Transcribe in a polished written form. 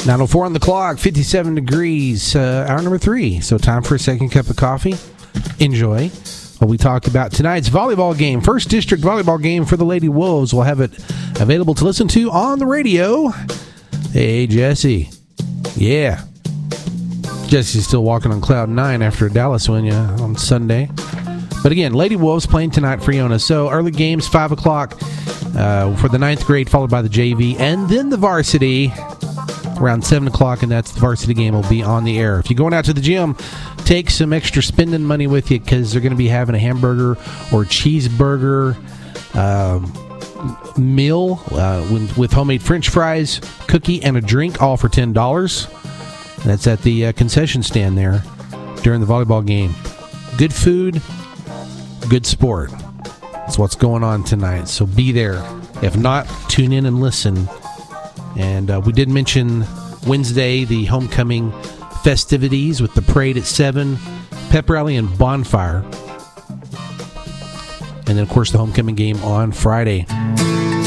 9:04 on the clock, 57 degrees, hour number 3. So time for a second cup of coffee. Enjoy. Well, we talked about tonight's volleyball game, first district volleyball game for the Lady Wolves. We'll have it available to listen to on the radio. Hey, Jesse. Yeah. Jesse's still walking on cloud 9 after a Dallas win on Sunday. But again, Lady Wolves playing tonight for Iona. So early games, 5 o'clock for the 9th grade, followed by the JV, and then the varsity around 7 o'clock, and that's the varsity game will be on the air. If you're going out to the gym, take some extra spending money with you because they're going to be having a hamburger or cheeseburger meal with homemade French fries, cookie, and a drink, all for $10. That's at the concession stand there during the volleyball game. Good food, good sport. That's what's going on tonight, so be there. If not, tune in and listen. And we did mention Wednesday, the homecoming festivities with the parade at 7, pep rally and bonfire. And then, of course, the homecoming game on Friday.